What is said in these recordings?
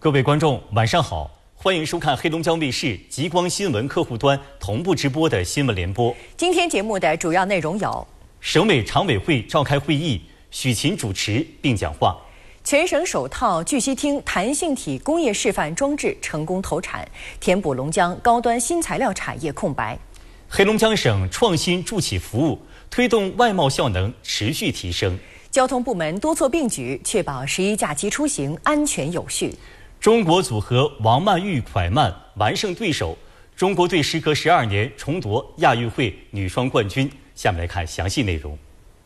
各位观众，晚上好，欢迎收看黑龙江卫视极光新闻客户端同步直播的新闻联播。 今天节目的主要内容有： 省委常委会召开会议，许勤主持并讲话； 全省首套聚烯烃弹性体工业示范装置成功投产，填补龙江高端新材料产业空白； 黑龙江省创新助企服务推动外贸效能持续提升； 交通部门多措并举，确保11假期出行安全有序； 中国组合王曼玉蒯曼完胜对手，中国队时隔12年重夺亚运会女双冠军。下面来看详细内容。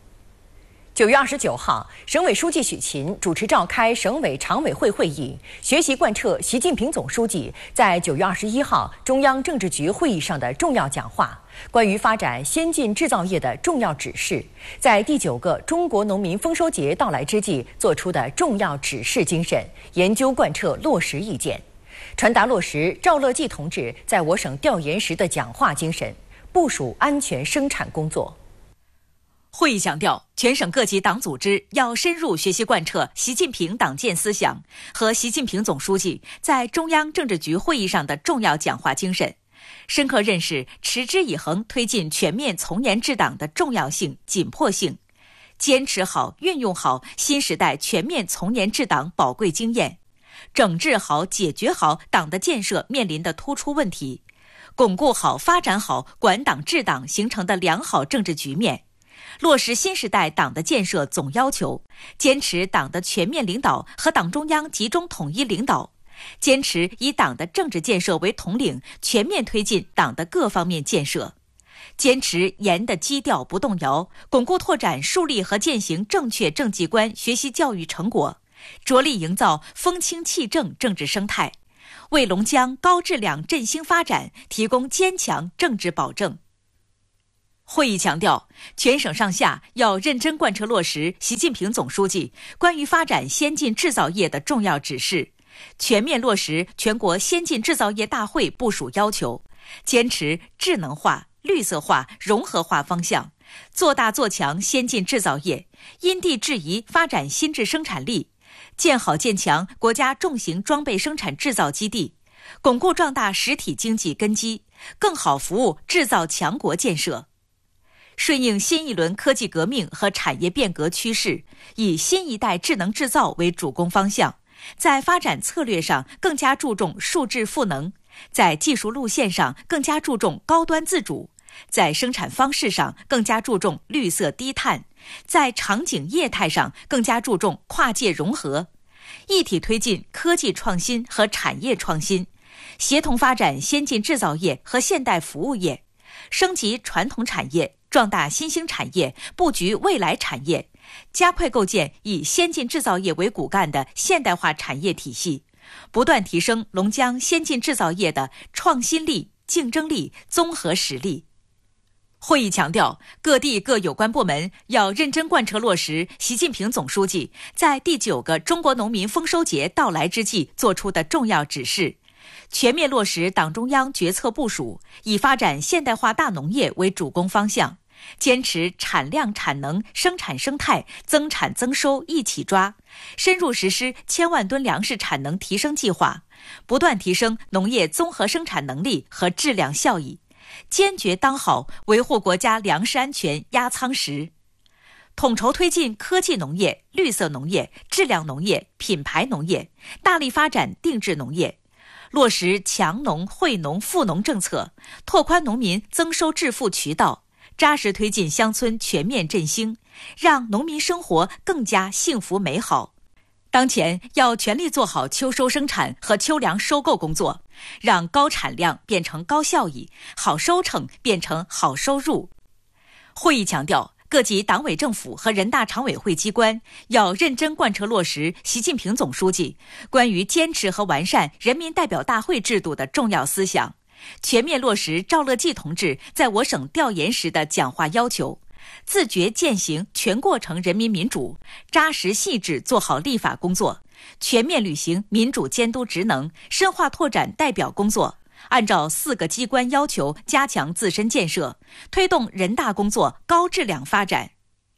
9月29号，省委书记许勤主持召开省委常委会会议，学习贯彻习近平总书记在9月21号中央政治局会议上的重要讲话，关于发展先进制造业的重要指示，在第9个中国农民丰收节到来之际作出的重要指示精神，研究贯彻落实意见，传达落实赵乐际同志在我省调研时的讲话精神，部署安全生产工作。 会议强调，全省各级党组织要深入学习贯彻习近平党建思想和习近平总书记在中央政治局会议上的重要讲话精神，深刻认识持之以恒推进全面从严治党的重要性、紧迫性，坚持好、运用好新时代全面从严治党宝贵经验，整治好、解决好党的建设面临的突出问题，巩固好、发展好管党治党形成的良好政治局面，落实新时代党的建设总要求，坚持党的全面领导和党中央集中统一领导，坚持以党的政治建设为统领，全面推进党的各方面建设，坚持严的基调不动摇，巩固拓展树立和践行正确政绩观学习教育成果，着力营造风清气正政治生态，为龙江高质量振兴发展提供坚强政治保证。会议强调，全省上下要认真贯彻落实习近平总书记关于发展先进制造业的重要指示，全面落实全国先进制造业大会部署要求，坚持智能化、绿色化、融合化方向，做大做强先进制造业，因地制宜发展新质生产力，建好建强国家重型装备生产制造基地，巩固壮大实体经济根基，更好服务制造强国建设。顺应新一轮科技革命和产业变革趋势，以新一代智能制造为主攻方向，在发展策略上更加注重数质赋能，在技术路线上更加注重高端自主，在生产方式上更加注重绿色低碳，在场景业态上更加注重跨界融合，一体推进科技创新和产业创新，协同发展先进制造业和现代服务业，升级传统产业，壮大新兴产业，布局未来产业，加快构建以先进制造业为骨干的现代化产业体系，不断提升龙江先进制造业的创新力、竞争力、综合实力。会议强调，各地各有关部门要认真贯彻落实习近平总书记在第9个中国农民丰收节到来之际作出的重要指示，全面落实党中央决策部署，以发展现代化大农业为主攻方向，坚持产量产能、生产生态、增产增收一起抓，深入实施1000万吨粮食产能提升计划，不断提升农业综合生产能力和质量效益，坚决当好维护国家粮食安全压舱石，统筹推进科技农业、绿色农业、质量农业、品牌农业，大力发展定制农业，落实强农、惠农、富农政策，拓宽农民增收致富渠道，扎实推进乡村全面振兴，让农民生活更加幸福美好。当前要全力做好秋收生产和秋粮收购工作，让高产量变成高效益，好收成变成好收入。会议强调，各级党委政府和人大常委会机关要认真贯彻落实习近平总书记关于坚持和完善人民代表大会制度的重要思想，全面落实赵乐际同志在我省调研时的讲话要求，自觉践行全过程人民民主，扎实细致做好立法工作，全面履行民主监督职能，深化拓展代表工作，按照4个机关要求加强自身建设，推动人大工作高质量发展。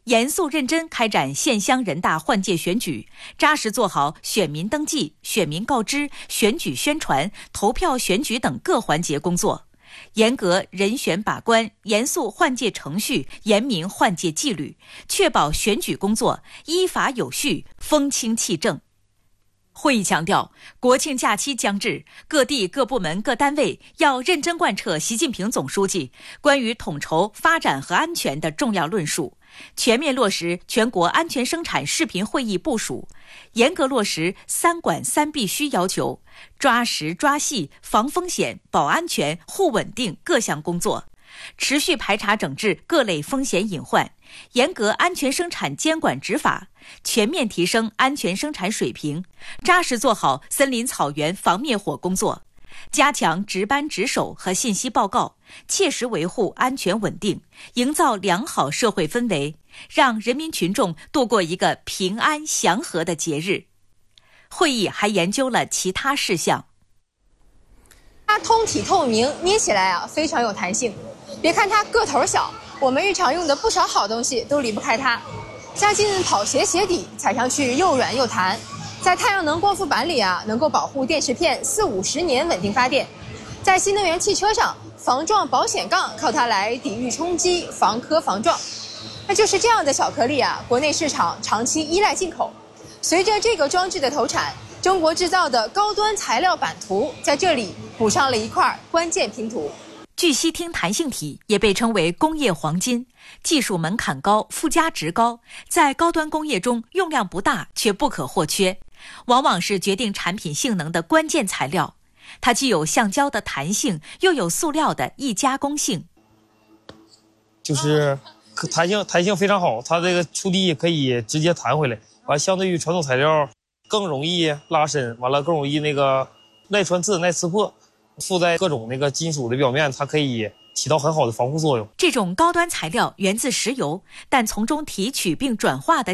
严肃认真开展县乡人大换届选举，扎实做好选民登记、选民告知、选举宣传、投票选举等各环节工作，严格人选把关，严肃换届程序，严明换届纪律，确保选举工作依法有序、风清气正。会议强调，国庆假期将至，各地各部门各单位要认真贯彻习近平总书记关于统筹发展和安全的重要论述，全面落实全国安全生产视频会议部署，严格落实3管3必须要求，抓实抓细防风险、保安全、护稳定各项工作，持续排查整治各类风险隐患，严格安全生产监管执法，全面提升安全生产水平，扎实做好森林草原防灭火工作，加强值班值守和信息报告，切实维护安全稳定，营造良好社会氛围，让人民群众度过一个平安祥和的节日。会议还研究了其他事项。 它通体透明，捏起来非常有弹性。别看它个头小，我们日常用的不少好东西都离不开它。加进跑鞋鞋底，踩上去又软又弹。在太阳能光伏板里能够保护电池片40-50年稳定发电。在新能源汽车上，防撞保险杠靠它来抵御冲击，防磕防撞。那就是这样的小颗粒国内市场长期依赖进口。随着这个装置的投产，中国制造的高端材料版图在这里补上了一块关键拼图。 聚烯烃弹性体也被称为工业黄金，技术门槛高，附加值高，在高端工业中用量不大却不可或缺，往往是决定产品性能的关键材料。它既有橡胶的弹性，又有塑料的易加工性。 就是弹性非常好，它这个触地可以直接弹回来，完相对于传统材料更容易拉伸，完了更容易耐穿刺、耐刺破。附在各种金属的表面，它可以起到很好的防护作用。 这种高端材料源自石油，但从中提取并转化的